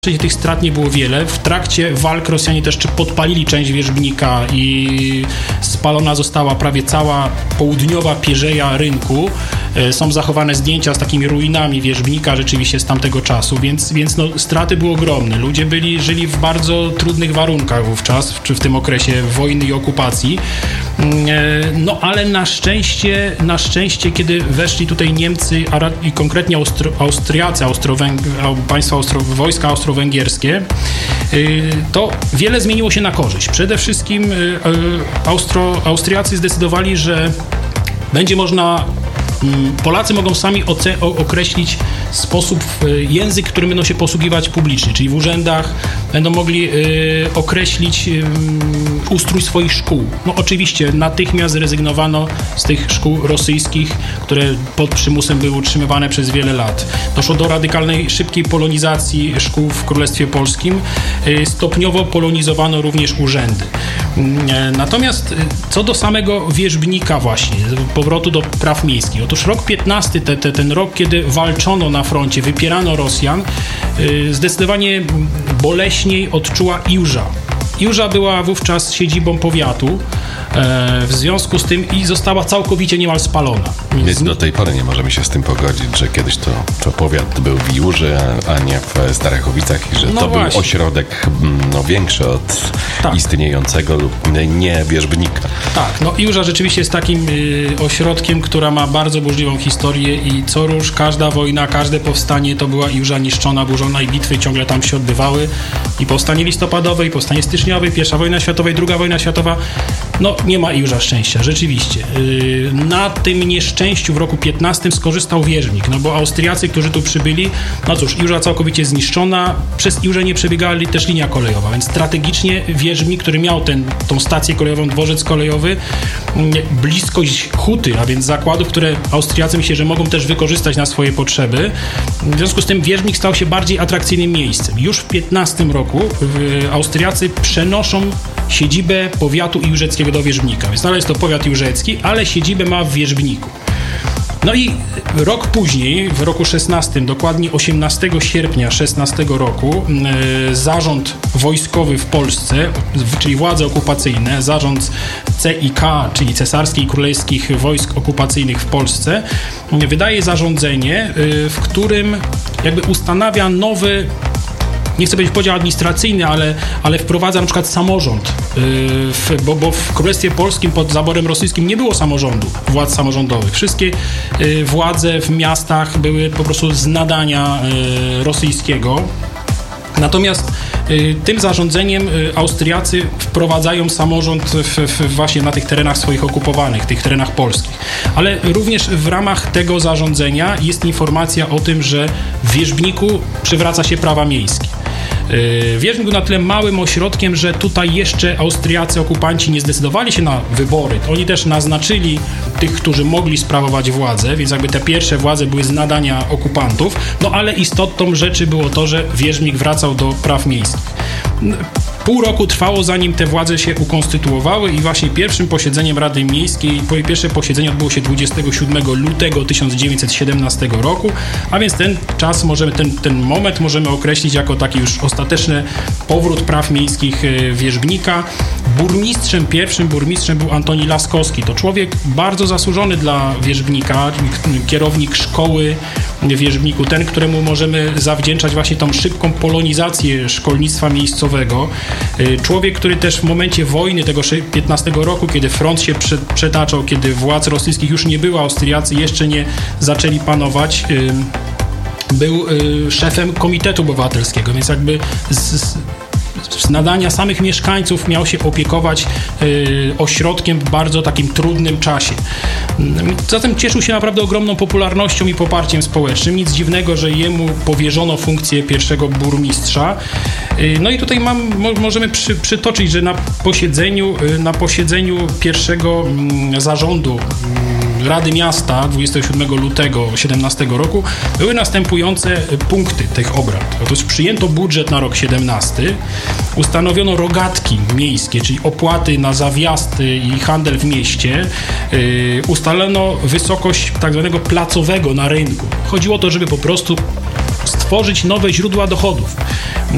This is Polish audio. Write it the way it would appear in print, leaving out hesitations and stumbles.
Tych strat nie było wiele. W trakcie walk Rosjanie też podpalili część wierzbnika i spalona została prawie cała południowa pierzeja rynku. Są zachowane zdjęcia z takimi ruinami wierzbnika rzeczywiście z tamtego czasu, więc no, straty były ogromne. Ludzie żyli w bardzo trudnych warunkach wówczas, czy w tym okresie wojny i okupacji. No ale na szczęście, kiedy weszli tutaj Niemcy i konkretnie Austriacy, wojska austro-węgierskie, to wiele zmieniło się na korzyść. Przede wszystkim Austriacy zdecydowali, że będzie można, Polacy mogą sami określić sposób, język, którym będą się posługiwać publicznie, czyli w urzędach będą mogli określić ustrój swoich szkół. No oczywiście natychmiast zrezygnowano z tych szkół rosyjskich, które pod przymusem były utrzymywane przez wiele lat. Doszło do radykalnej, szybkiej polonizacji szkół w Królestwie Polskim. Stopniowo polonizowano również urzędy. Natomiast co do samego wierzbnika właśnie, powrotu do praw miejskich. Otóż rok 15, ten rok, kiedy walczono na froncie, wypierano Rosjan, zdecydowanie boleśniej odczuła Iłża. Iłża była wówczas siedzibą powiatu, w związku z tym i została całkowicie niemal spalona. Więc do tej pory nie możemy się z tym pogodzić, że kiedyś to powiat był w Iłży, a nie w Starachowicach i że to był ośrodek większy od istniejącego lub nie wierzbnika. Tak, no Iłża rzeczywiście jest takim ośrodkiem, która ma bardzo burzliwą historię i co róż każda wojna, każde powstanie to była Iłża niszczona, burzona i bitwy ciągle tam się odbywały. I powstanie listopadowe, i powstanie styczniowe, I wojna światowa, i II wojna światowa. No nie ma Iłża szczęścia, rzeczywiście. Na tym nieszczęściu w roku 15 skorzystał wierzbnik, no bo Austriacy, którzy tu przybyli, no cóż, Iłża całkowicie zniszczona, przez Iłżę nie przebiegała też linia kolejowa, więc strategicznie wierzbnik, który miał tą stację kolejową, dworzec kolejowy, bliskość huty, a więc zakładów, które Austriacy myśleli, że mogą też wykorzystać na swoje potrzeby. W związku z tym wierzbnik stał się bardziej atrakcyjnym miejscem. Już w 15 roku Austriacy przenoszą siedzibę powiatu iłżeckiego do Wierzbnika. Więc nadal jest to powiat iłżecki, ale siedzibę ma w Wierzbniku. No i rok później, w roku 16, dokładnie 18 sierpnia 16 roku, zarząd wojskowy w Polsce, czyli władze okupacyjne, zarząd CIK, czyli Cesarskich i Królewskich Wojsk Okupacyjnych w Polsce, wydaje zarządzenie, w którym jakby ustanawia nowy, nie chcę powiedzieć podział administracyjny, ale wprowadza na przykład samorząd, bo w Królestwie Polskim pod zaborem rosyjskim nie było samorządu, władz samorządowych. Wszystkie władze w miastach były po prostu z nadania rosyjskiego. Natomiast tym zarządzeniem Austriacy wprowadzają samorząd właśnie na tych terenach swoich okupowanych, tych terenach polskich. Ale również w ramach tego zarządzenia jest informacja o tym, że w Wierzbniku przywraca się prawa miejskie. Wierzbnik był na tyle małym ośrodkiem, że tutaj jeszcze Austriacy okupanci nie zdecydowali się na wybory. Oni też naznaczyli tych, którzy mogli sprawować władzę, więc jakby te pierwsze władze były z nadania okupantów, no ale istotą rzeczy było to, że Wierzbnik wracał do praw miejskich. Pół roku trwało, zanim te władze się ukonstytuowały i właśnie pierwszym posiedzeniem Rady Miejskiej, pierwsze posiedzenie odbyło się 27 lutego 1917 roku, a więc ten czas ten moment możemy określić jako taki już ostateczny powrót praw miejskich Wierzbnika. Pierwszym burmistrzem był Antoni Laskowski. To człowiek bardzo zasłużony dla Wierzbnika, kierownik szkoły w Wierzbniku, ten, któremu możemy zawdzięczać właśnie tą szybką polonizację szkolnictwa miejscowego. Człowiek, który też w momencie wojny tego 15 roku, kiedy front się przetaczał, kiedy władz rosyjskich już nie było, Austriacy jeszcze nie zaczęli panować, był szefem Komitetu Obywatelskiego, więc jakby z nadania samych mieszkańców miał się opiekować ośrodkiem w bardzo takim trudnym czasie. Zatem cieszył się naprawdę ogromną popularnością i poparciem społecznym. Nic dziwnego, że jemu powierzono funkcję pierwszego burmistrza. No i tutaj możemy przytoczyć, że na posiedzeniu pierwszego zarządu Rady Miasta 27 lutego 17 roku były następujące punkty tych obrad. Otóż przyjęto budżet na rok 17, ustanowiono rogatki miejskie, czyli opłaty na zawjazd i handel w mieście, ustalono wysokość tak zwanego placowego na rynku. Chodziło o to, żeby po prostu stworzyć nowe źródła dochodów.